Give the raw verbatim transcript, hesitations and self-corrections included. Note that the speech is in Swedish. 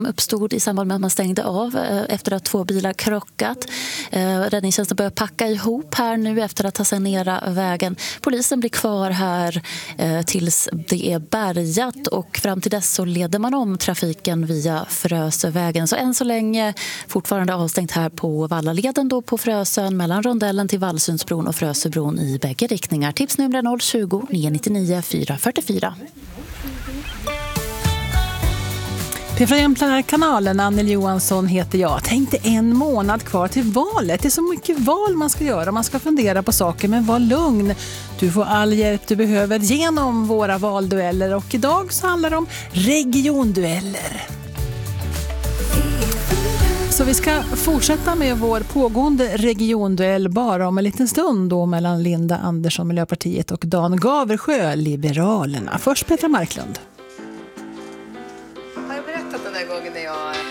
uppstod i samband med att man stängde av efter att två bilar krockat. Räddningstjänsten börjar packa ihop här nu efter att ha sanerat vägen. Polisen blir kvar här tills det är bärgat och fram till dess så leder man om trafiken via Frösövägen. Så än så länge fortfarande avstängt här på Vallaleden då på Frösön mellan Rondellen till Vallsundsbron och Frösöbron i bägge riktningar. Tipsnummer noll tjugo, nio nittionio, fyra fyrtiofyra. P fyra Jämtland-kanalen, Annel Johansson heter jag. Tänkte en månad kvar till valet. Det är så mycket val man ska göra. Man ska fundera på saker, men var lugn. Du får all hjälp du behöver genom våra valdueller. Och idag så handlar det om regiondueller. Så vi ska fortsätta med vår pågående regionduell bara om en liten stund då mellan Linda Andersson, Miljöpartiet, och Dan Gaversjö, Liberalerna. Först Petra Marklund. Har jag berättat den där gången när jag